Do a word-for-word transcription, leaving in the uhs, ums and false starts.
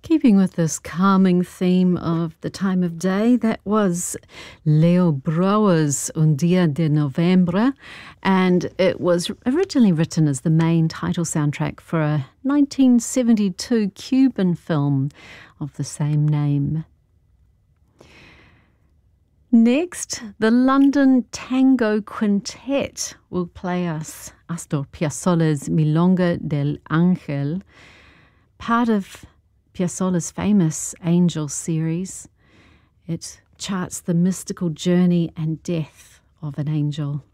Keeping with this calming theme of the time of day, that was Leo Brouwer's Un Dia de Novembre, and it was originally written as the main title soundtrack for a nineteen seventy-two Cuban film of the same name. Next, the London Tango Quintet will play us Astor Piazzolla's Milonga del Ángel, part of Piazzolla's famous Angel series. It charts the mystical journey and death of an angel.